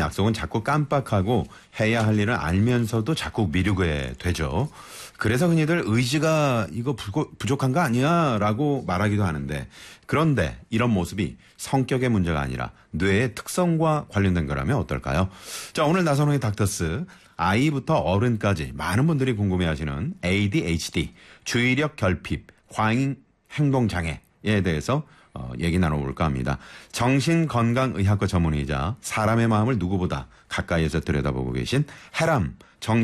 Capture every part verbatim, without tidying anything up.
약속은 자꾸 깜빡하고 해야 할 일을 알면서도 자꾸 미루게 되죠. 그래서 흔히들 의지가 이거 부족한 거 아니야 라고 말하기도 하는데 그런데 이런 모습이 성격의 문제가 아니라 뇌의 특성과 관련된 거라면 어떨까요? 자, 오늘 나선홍의 닥터스 아이부터 어른까지 많은 분들이 궁금해하시는 에이디에이치디, 주의력 결핍, 과잉 행동장애에 대해서 어, 얘기 나눠볼까 합니다. 정신건강의학과 전문의이자 사람의 마음을 누구보다 가까이에서 들여다보고 계신 해람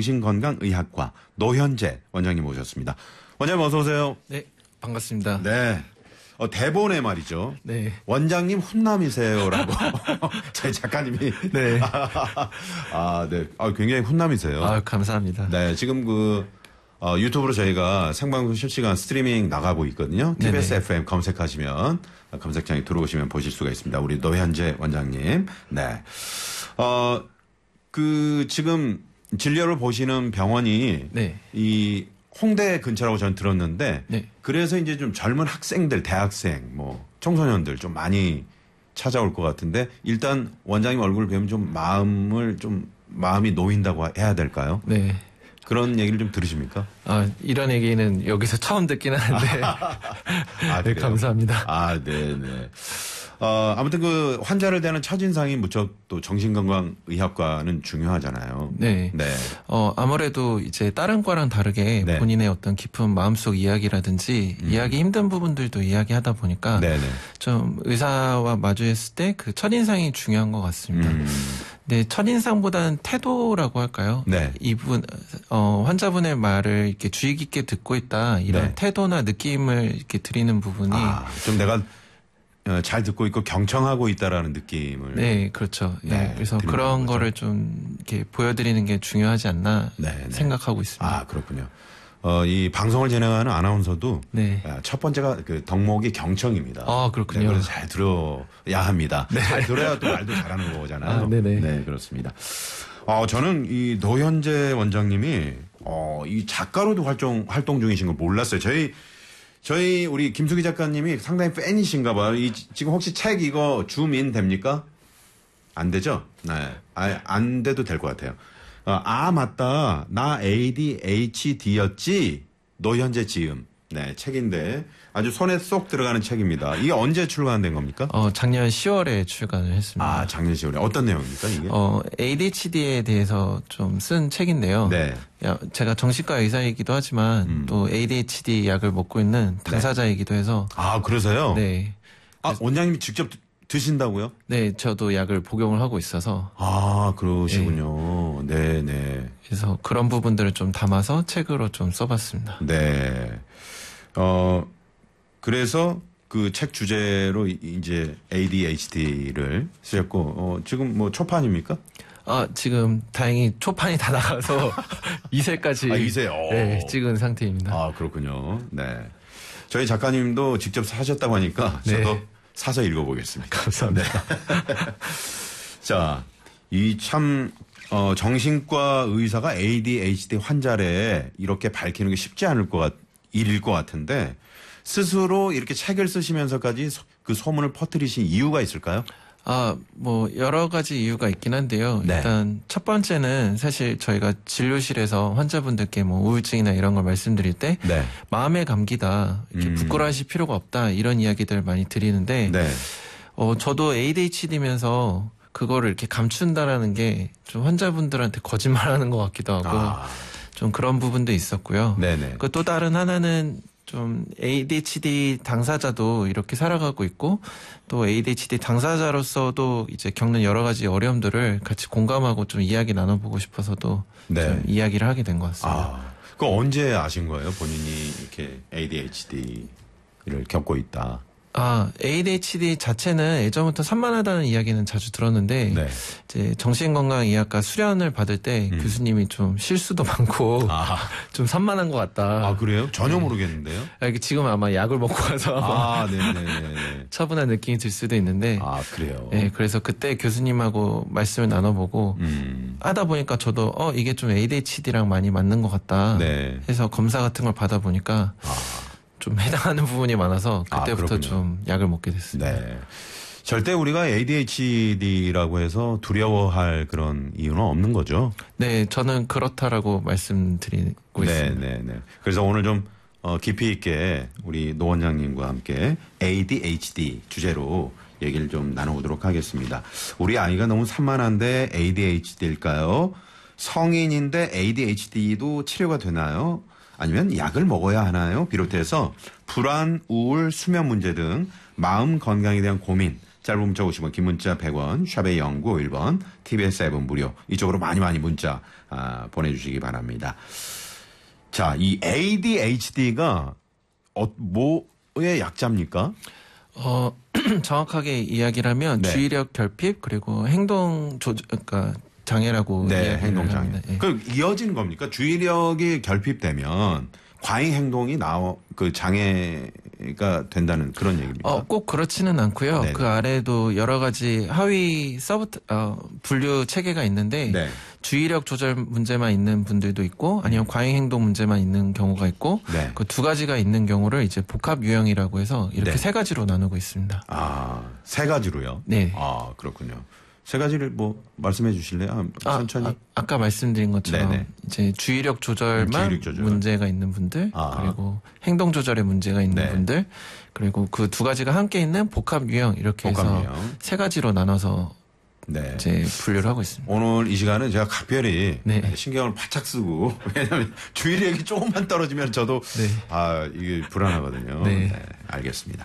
정신건강의학과 노현재 원장님 모셨습니다. 원장님 어서 오세요. 네, 반갑습니다. 네. 어, 대본에 말이죠. 네. 원장님 훈남이세요라고 제 작가님이. 네. 아, 네. 아, 굉장히 훈남이세요. 아, 감사합니다. 네, 지금 그 어, 유튜브로 저희가 생방송 실시간 스트리밍 나가고 있거든요. 티비에스 네네. 에프엠 검색하시면 검색창에 들어오시면 보실 수가 있습니다. 우리 노현재 원장님. 네. 어, 그 지금 진료를 보시는 병원이 네. 이 홍대 근처라고 저는 들었는데 네. 그래서 이제 좀 젊은 학생들, 대학생, 뭐 청소년들 좀 많이 찾아올 것 같은데 일단 원장님 얼굴을 뵈면 좀 마음을 좀 마음이 놓인다고 해야 될까요? 네. 그런 얘기를 좀 들으십니까? 아, 이런 얘기는 여기서 처음 듣긴 하는데. 아, 네, 감사합니다. 아, 네네. 어, 아무튼 그 환자를 대하는 첫인상이 무척 또 정신건강의학과는 중요하잖아요. 네. 네. 어, 아무래도 이제 다른 과랑 다르게 네. 본인의 어떤 깊은 마음속 이야기라든지 음. 이야기 힘든 부분들도 이야기하다 보니까 네네. 좀 의사와 마주했을 때 그 첫인상이 중요한 것 같습니다. 음. 네, 첫인상보다는 태도라고 할까요? 네. 이분, 어, 환자분의 말을 이렇게 주의 깊게 듣고 있다. 이런 네. 태도나 느낌을 이렇게 드리는 부분이. 아, 좀 내가 잘 듣고 있고 경청하고 있다라는 느낌을. 네, 그렇죠. 네. 네 그래서 그런 거죠. 거를 좀 이렇게 보여드리는 게 중요하지 않나 네, 생각하고 있습니다. 아, 그렇군요. 어, 이 방송을 진행하는 아나운서도 네. 첫 번째가 그 덕목이 경청입니다. 아, 그렇군요. 네, 그래서 잘 들어야 합니다. 네. 잘 들어야 또 말도 잘하는 거잖아요. 아, 네네. 네, 그렇습니다. 어, 저는 이 노현재 원장님이 어, 이 작가로도 활동 활동 중이신 걸 몰랐어요. 저희 저희 우리 김수기 작가님이 상당히 팬이신가 봐요. 이 지금 혹시 책 이거 줌인 됩니까? 안 되죠? 네. 아, 안 돼도 될 것 같아요. 어, 아, 맞다. 나 에이디에이치디였지? 노현재 지음. 네, 책인데 아주 손에 쏙 들어가는 책입니다. 이게 언제 출간된 겁니까? 어, 작년 시월에 출간을 했습니다. 아, 작년 시월에. 어떤 내용입니까, 이게? 어, 에이디에이치디에 대해서 좀 쓴 책인데요. 네. 야, 제가 정신과 의사이기도 하지만 음. 또 에이디에이치디 약을 먹고 있는 당사자이기도 해서. 아, 그러세요? 네. 아, 원장님이 직접 드신다고요? 네, 저도 약을 복용을 하고 있어서. 아, 그러시군요. 네, 네. 그래서 그런 부분들을 좀 담아서 책으로 좀 써봤습니다. 네. 어, 그래서 그 책 주제로 이제 에이디에이치디를 쓰셨고, 어, 지금 뭐 초판입니까? 아, 지금 다행히 초판이 다 나가서 이 세까지. 아, 이 세? 네, 찍은 상태입니다. 아, 그렇군요. 네. 저희 작가님도 직접 사셨다고 하니까 저도 네. 사서 읽어보겠습니다. 감사합니다. 네. 자, 이 참, 어, 정신과 의사가 에이디에이치디 환자래 이렇게 밝히는 게 쉽지 않을 것 같, 일일 것 같은데 스스로 이렇게 책을 쓰시면서까지 소, 그 소문을 퍼뜨리신 이유가 있을까요? 아, 뭐 여러 가지 이유가 있긴 한데요. 네. 일단 첫 번째는 사실 저희가 진료실에서 환자분들께 뭐 우울증이나 이런 걸 말씀드릴 때 네. 마음의 감기다, 이렇게 음. 부끄러워하실 필요가 없다 이런 이야기들을 많이 드리는데 네. 어, 저도 에이디에이치디면서 그거를 이렇게 감춘다라는 게 좀 환자분들한테 거짓말하는 것 같기도 하고 아. 좀 그런 부분도 있었고요. 네네. 그 또 다른 하나는 좀 에이디에이치디 당사자도 이렇게 살아가고 있고 또 에이디에이치디 당사자로서도 이제 겪는 여러 가지 어려움들을 같이 공감하고 좀 이야기 나눠보고 싶어서도 네. 좀 이야기를 하게 된 것 같습니다. 아, 그거 언제 아신 거예요? 본인이 이렇게 에이디에이치디를 겪고 있다. 아, 에이디에이치디 자체는 예전부터 산만하다는 이야기는 자주 들었는데 네. 이제 정신건강의학과 수련을 받을 때 음. 교수님이 좀 실수도 많고 아. 좀 산만한 것 같다. 아, 그래요? 전혀 네. 모르겠는데요? 아, 지금 아마 약을 먹고 가서 아, 네네네. 차분한 느낌이 들 수도 있는데 아, 그래요? 네, 그래서 그때 교수님하고 말씀을 나눠보고 음. 하다 보니까 저도 어, 이게 좀 에이디에이치디랑 많이 맞는 것 같다 네. 해서 검사 같은 걸 받아보니까 아. 좀 해당하는 부분이 많아서 그때부터 아, 좀 약을 먹게 됐습니다. 네. 절대 우리가 에이디에이치디라고 해서 두려워할 그런 이유는 없는 거죠. 네, 저는 그렇다라고 말씀드리고 네, 있습니다. 네, 네. 그래서 오늘 좀 어, 깊이 있게 우리 노 원장님과 함께 에이디에이치디 주제로 얘기를 좀 나눠보도록 하겠습니다. 우리 아이가 너무 산만한데 에이디에이치디일까요? 성인인데 에이디에이치디도 치료가 되나요? 아니면 약을 먹어야 하나요? 비롯해서 불안, 우울, 수면 문제 등 마음 건강에 대한 고민, 짧은 문자 오십 원, 긴 문자 백 원, 샵의 영구오일 번, 티비에스 앱은 무료. 이쪽으로 많이 많이 문자 아, 보내주시기 바랍니다. 자, 이 에이디에이치디가 어, 뭐의 약자입니까? 어, 정확하게 이야기를 하면 네. 주의력 결핍 그리고 행동 조절, 그러니까 장애라고 네, 이야기를 행동장애. 합니다. 예. 그 이어지는 겁니까? 주의력이 결핍되면 과잉 행동이 나오 그 장애가 된다는 그런 얘기입니까? 어, 꼭 그렇지는 않고요. 네네. 그 아래에도 여러 가지 하위 서브 어, 분류 체계가 있는데 네. 주의력 조절 문제만 있는 분들도 있고 아니면 과잉 행동 문제만 있는 경우가 있고 네. 그 두 가지가 있는 경우를 이제 복합 유형이라고 해서 이렇게 네. 세 가지로 나누고 있습니다. 아, 세 가지로요? 네. 아, 그렇군요. 세 가지를 뭐 말씀해 주실래요? 아, 천천히. 아, 까 말씀드린 것처럼 네네. 이제 주의력 조절만 주의력 조절. 문제가 있는 분들 아. 그리고 행동 조절에 문제가 있는 네. 분들 그리고 그 두 가지가 함께 있는 복합 유형 이렇게 해서 복합 유형. 세 가지로 나눠서 네. 이제 분류를 하고 있습니다. 오늘 이 시간은 제가 각별히 네. 신경을 바짝 쓰고 왜냐하면 주의력이 조금만 떨어지면 저도 네. 아 이게 불안하거든요. 네. 네, 알겠습니다.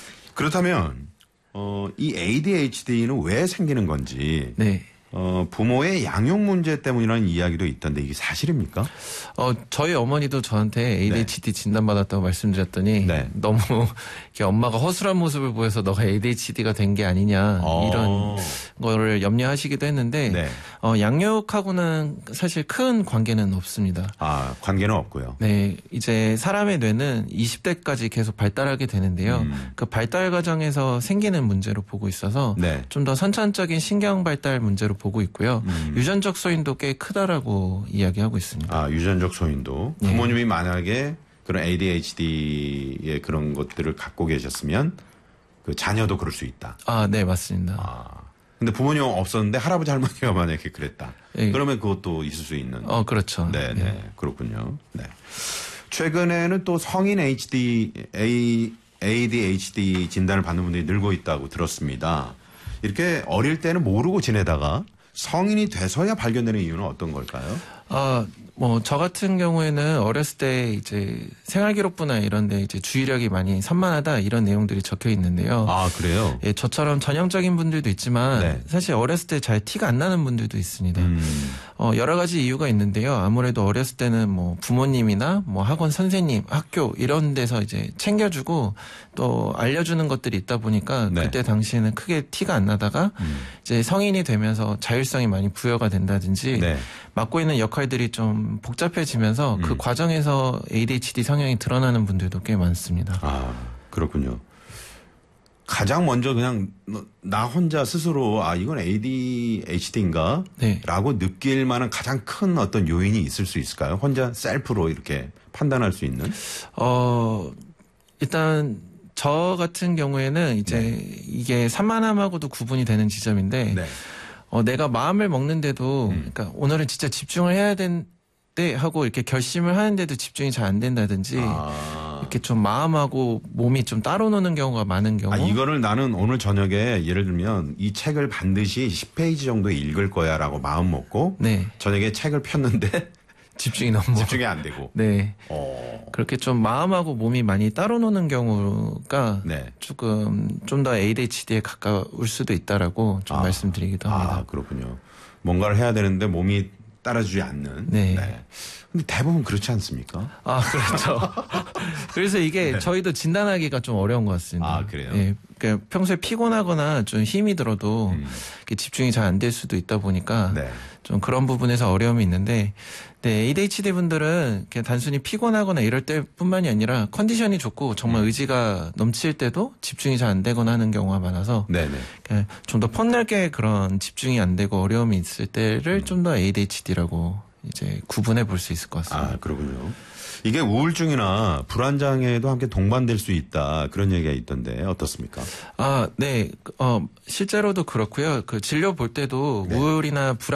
그렇다면 어, 이 에이디에이치디는 왜 생기는 건지 네. 어, 부모의 양육 문제 때문이라는 이야기도 있던데 이게 사실입니까? 어, 저희 어머니도 저한테 에이디에이치디 진단받았다고 말씀드렸더니 네. 너무 이렇게 엄마가 허술한 모습을 보여서 너가 에이디에이치디가 된 게 아니냐 어. 이런 거를 염려하시기도 했는데 네. 어, 양육하고는 사실 큰 관계는 없습니다. 아, 관계는 없고요. 네, 이제 사람의 뇌는 이십 대까지 계속 발달하게 되는데요. 음. 그 발달 과정에서 생기는 문제로 보고 있어서 네. 좀 더 선천적인 신경 발달 문제로 보고 있고요. 음. 유전적 소인도 꽤 크다라고 이야기하고 있습니다. 아, 유전적 소인도. 네. 부모님이 만약에 그런 에이디에이치디의 그런 것들을 갖고 계셨으면 그 자녀도 그럴 수 있다. 아, 네, 맞습니다. 아. 근데 부모님 없었는데 할아버지 할머니가 만약에 그랬다. 네. 그러면 그것도 있을 수 있는. 어, 그렇죠. 네, 네. 그렇군요. 네. 최근에는 또 성인 에이치디, A, 에이디에이치디 진단을 받는 분들이 늘고 있다고 들었습니다. 이렇게 어릴 때는 모르고 지내다가 성인이 돼서야 발견되는 이유는 어떤 걸까요? 아, 뭐, 저 같은 경우에는 어렸을 때 이제 생활기록부나 이런 데 이제 주의력이 많이 산만하다 이런 내용들이 적혀 있는데요. 아, 그래요? 예, 저처럼 전형적인 분들도 있지만 네. 사실 어렸을 때 잘 티가 안 나는 분들도 있습니다. 음. 어, 여러 가지 이유가 있는데요. 아무래도 어렸을 때는 뭐 부모님이나 뭐 학원 선생님, 학교 이런 데서 이제 챙겨주고 또 알려주는 것들이 있다 보니까 네. 그때 당시에는 크게 티가 안 나다가 음. 이제 성인이 되면서 자율성이 많이 부여가 된다든지 네. 맡고 있는 역할들이 좀 복잡해지면서 음. 그 과정에서 에이디에이치디 성향이 드러나는 분들도 꽤 많습니다. 아, 그렇군요. 가장 먼저 그냥 나 혼자 스스로 아, 이건 에이디에이치디인가? 네. 라고 느낄 만한 가장 큰 어떤 요인이 있을 수 있을까요? 혼자 셀프로 이렇게 판단할 수 있는? 어, 일단 저 같은 경우에는 이제 네. 이게 산만함하고도 구분이 되는 지점인데 네. 어, 내가 마음을 먹는데도 음. 그러니까 오늘은 진짜 집중을 해야 된대 하고 이렇게 결심을 하는데도 집중이 잘 안 된다든지 아. 이렇게 좀 마음하고 몸이 좀 따로 노는 경우가 많은 경우. 아, 이거를 나는 오늘 저녁에 예를 들면 이 책을 반드시 십 페이지 정도 읽을 거야 라고 마음 먹고 네. 저녁에 책을 폈는데 집중이 너무 집중이 안 되고. 네. 어. 그렇게 좀 마음하고 몸이 많이 따로 노는 경우가 네. 조금 좀 더 에이디에이치디에 가까울 수도 있다라고 좀 아. 말씀드리기도 합니다. 아, 그렇군요. 뭔가를 해야 되는데 몸이 따라주지 않는. 네. 근데 대부분 그렇지 않습니까? 아, 그렇죠. 그래서 이게 저희도 진단하기가 좀 어려운 것 같습니다. 아, 그래요? 예. 그러니까 평소에 피곤하거나 좀 힘이 들어도 음. 이렇게 집중이 잘 안 될 수도 있다 보니까 네. 좀 그런 부분에서 어려움이 있는데, 네, 에이디에이치디 분들은 그냥 단순히 피곤하거나 이럴 때뿐만이 아니라 컨디션이 좋고 정말 음. 의지가 넘칠 때도 집중이 잘 안 되거나 하는 경우가 많아서 네네. 좀 더 폭넓게 그런 집중이 안 되고 어려움이 있을 때를 음. 좀 더 에이디에이치디라고 이제 구분해 볼 수 있을 것 같습니다. 아, 그렇군요. 이게 우울증이나 불안장애도 함께 동반될 수 있다. 그런 얘기가 있던데 어떻습니까? 아, 네. 어, 실제로도 그렇고요. 그 진료 볼 때도 네. 우울이나 불안